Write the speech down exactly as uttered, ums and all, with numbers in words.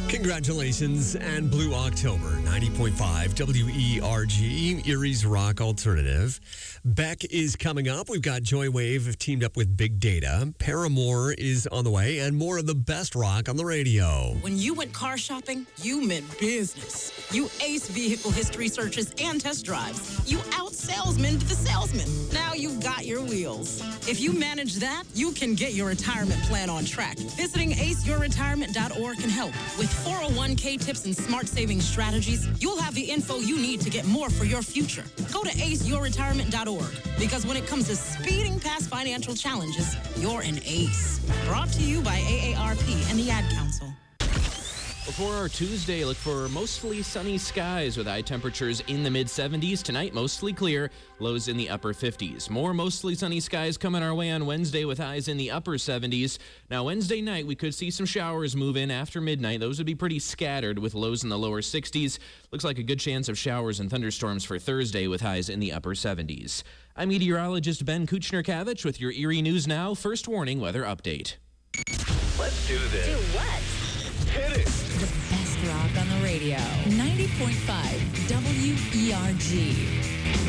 Congratulations and Blue October, ninety point five W E R G, Erie's Rock Alternative. Beck is coming up. We've got Joy Wave teamed up with Big Data. Paramore is on the way, and more of the best rock on the radio. When you went car shopping, you meant business. You aced vehicle history searches and test drives. You out-salesman to the salesman. Now you've got your wheels. If you manage that, you can get your retirement plan on track. Visiting ace your retirement dot org can help. With four oh one k tips and smart saving strategies, you'll have the info you need to get more for your future. Go to ace your retirement dot org, because when it comes to speeding past financial challenges, you're an ace. Brought to you by A A R P and the Ad Council. For our Tuesday, look for mostly sunny skies with high temperatures in the mid seventies. Tonight, mostly clear, lows in the upper fifties. More mostly sunny skies coming our way on Wednesday with highs in the upper seventies. Now, Wednesday night, we could see some showers move in after midnight. Those would be pretty scattered with lows in the lower sixties. Looks like a good chance of showers and thunderstorms for Thursday with highs in the upper seventies. I'm meteorologist Ben Kuchner-Kavich with your Erie News Now First Warning Weather Update. Let's do this. Do what? Hit it. The best rock on the radio. ninety point five W E R G.